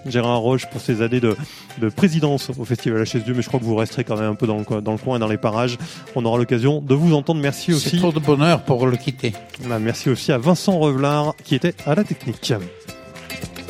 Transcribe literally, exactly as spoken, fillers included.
Gérard Roche, pour ces années de, de présidence au Festival H S deux, mais je crois que vous resterez quand même un peu dans le, dans le coin et dans les parages. On aura l'occasion de vous entendre. Merci aussi. C'est trop de bonheur pour le quitter. Merci aussi à Vincent Revelard qui était à la technique.